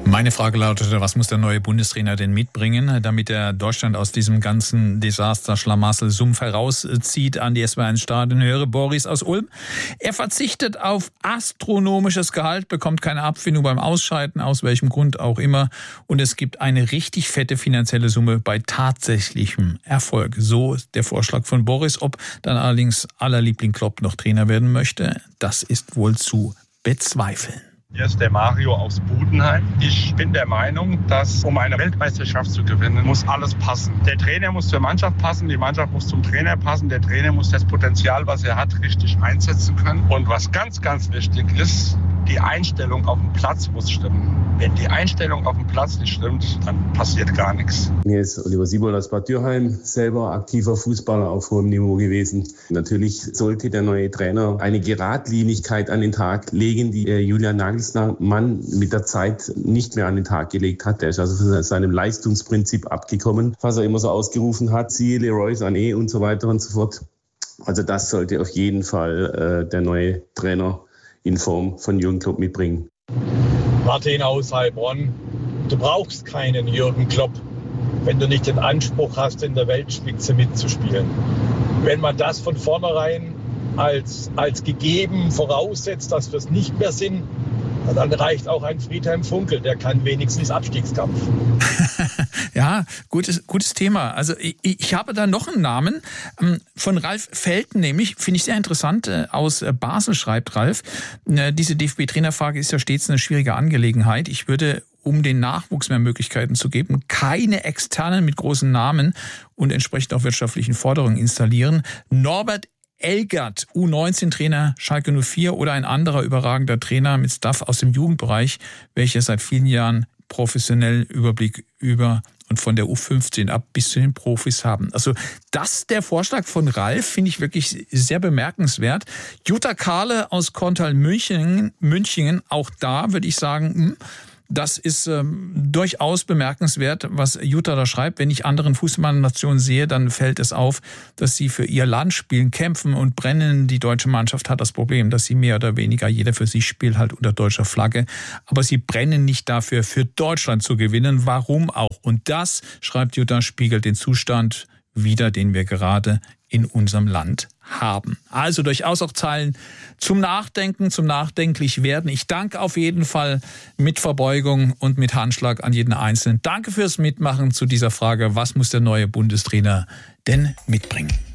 Meine Frage lautete, was muss der neue Bundestrainer denn mitbringen, damit er Deutschland aus diesem ganzen Desaster, Schlamassel, Sumpf herauszieht, an die SWR1-Stadion höre. Boris aus Ulm. Er verzichtet auf astronomisches Gehalt, bekommt keine Abfindung beim Ausscheiden, aus welchem Grund auch immer. Und es gibt eine richtig fette finanzielle Summe bei tatsächlichem Erfolg. So der Vorschlag von Boris. Ob dann allerdings aller Liebling Klopp noch Trainer werden möchte, das ist wohl zu bezweifeln. Hier ist der Mario aus Budenheim. Ich bin der Meinung, dass um eine Weltmeisterschaft zu gewinnen, muss alles passen. Der Trainer muss zur Mannschaft passen, die Mannschaft muss zum Trainer passen, der Trainer muss das Potenzial, was er hat, richtig einsetzen können. Und was ganz, ganz wichtig ist, die Einstellung auf dem Platz muss stimmen. Wenn die Einstellung auf dem Platz nicht stimmt, dann passiert gar nichts. Mir ist Oliver Siebold aus Bad Dürheim, selber aktiver Fußballer auf hohem Niveau gewesen. Natürlich sollte der neue Trainer eine Geradlinigkeit an den Tag legen, die Julian Nagelsmann mit der Zeit nicht mehr an den Tag gelegt hat. Er ist also von seinem Leistungsprinzip abgekommen, was er immer so ausgerufen hat, siehe Leroy Sané und so weiter und so fort. Also das sollte auf jeden Fall der neue Trainer in Form von Jürgen Klopp mitbringen. Martin aus Heilbronn, du brauchst keinen Jürgen Klopp, wenn du nicht den Anspruch hast, in der Weltspitze mitzuspielen. Wenn man das von vornherein als gegeben voraussetzt, dass wir es nicht mehr sind, dann reicht auch ein Friedhelm Funkel, der kann wenigstens Abstiegskampf. Ja, gutes Thema. Also ich habe da noch einen Namen von Ralf Felten, nämlich, finde ich sehr interessant, aus Basel schreibt Ralf, diese DFB-Trainerfrage ist ja stets eine schwierige Angelegenheit. Ich würde, um den Nachwuchs mehr Möglichkeiten zu geben, keine externen mit großen Namen und entsprechend auch wirtschaftlichen Forderungen installieren. Norbert Elgert, U19-Trainer Schalke 04 oder ein anderer überragender Trainer mit Staff aus dem Jugendbereich, welcher seit vielen Jahren professionell Überblick über und von der U15 ab bis zu den Profis haben. Also das, der Vorschlag von Ralf, finde ich wirklich sehr bemerkenswert. Jutta Kahle aus Korntal-Münchingen, auch da würde ich sagen, das ist durchaus bemerkenswert, was Jutta da schreibt. Wenn ich anderen Fußballnationen sehe, dann fällt es auf, dass sie für ihr Land spielen, kämpfen und brennen. Die deutsche Mannschaft hat das Problem, dass sie mehr oder weniger, jeder für sich spielt, halt unter deutscher Flagge. Aber sie brennen nicht dafür, für Deutschland zu gewinnen. Warum auch? Und das, schreibt Jutta, spiegelt den Zustand wider, den wir gerade in unserem Land haben. Also durchaus auch Zeilen zum Nachdenken, zum Nachdenklichwerden. Ich danke auf jeden Fall mit Verbeugung und mit Handschlag an jeden Einzelnen. Danke fürs Mitmachen zu dieser Frage, was muss der neue Bundestrainer denn mitbringen?